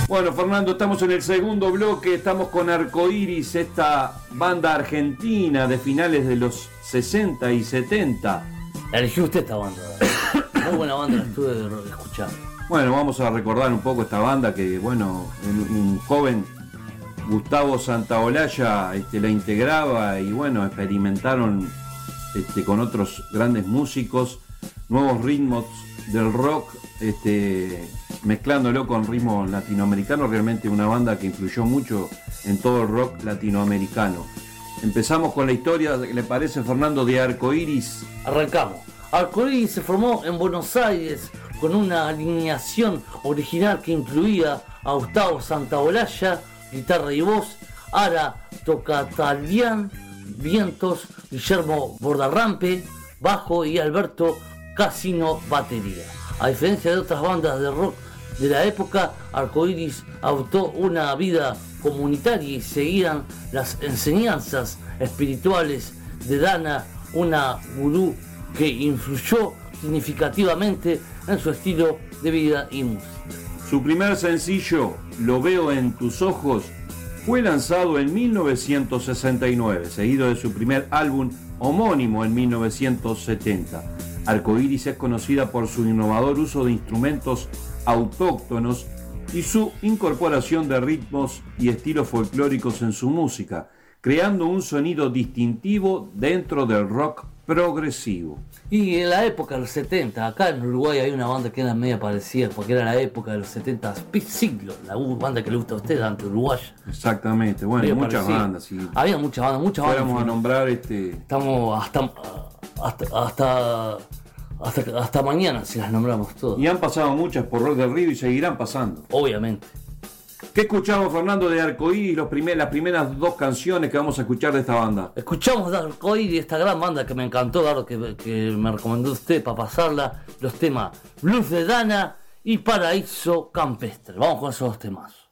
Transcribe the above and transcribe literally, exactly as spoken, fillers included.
Bueno, Fernando, estamos en el segundo bloque, estamos con Arcoiris, esta banda argentina de finales de los sesenta y setenta. Eligió usted esta banda. Muy buena banda, la estuve escuchando. Bueno, vamos a recordar un poco esta banda que, bueno, un joven Gustavo Santaolalla este, la integraba y, bueno, experimentaron este, con otros grandes músicos nuevos ritmos del rock, este, mezclándolo con ritmos latinoamericanos. Realmente una banda que influyó mucho en todo el rock latinoamericano. Empezamos con la historia, ¿le parece, Fernando, de Arcoiris? Arrancamos. Arcoiris se formó en Buenos Aires con una alineación original que incluía a Gustavo Santaolalla, guitarra y voz, Ara Tocatalian, vientos, Guillermo Bordarrampe, bajo y Alberto Casino, batería. A diferencia de otras bandas de rock de la época, Arcoiris adoptó una vida comunitaria y seguían las enseñanzas espirituales de Dana, una gurú que influyó significativamente en su estilo de vida y música. Su primer sencillo, Lo veo en tus ojos, fue lanzado en mil novecientos sesenta y nueve, seguido de su primer álbum homónimo en mil novecientos setenta. Arcoiris es conocida por su innovador uso de instrumentos autóctonos y su incorporación de ritmos y estilos folclóricos en su música, creando un sonido distintivo dentro del rock progresivo. Y en la época de los setenta, acá en Uruguay hay una banda que era media parecida, porque era la época de los setenta, Siglo, la banda que le gusta a usted, ante uruguaya. Exactamente, bueno, Medio muchas parecido. bandas. Sí. Había muchas bandas, muchas bandas. Fuéramos a nombrar este... Estamos hasta, hasta, hasta, hasta, hasta mañana si las nombramos todas. Y han pasado muchas por Rock del Río y seguirán pasando. Obviamente. ¿Qué escuchamos, Fernando, de Arcoiris, los primer, las primeras dos canciones que vamos a escuchar de esta banda? Escuchamos de Arcoiris, esta gran banda que me encantó, claro, que, que me recomendó usted para pasarla, los temas Blues de Dana y Paraíso Campestre. Vamos con esos dos temas.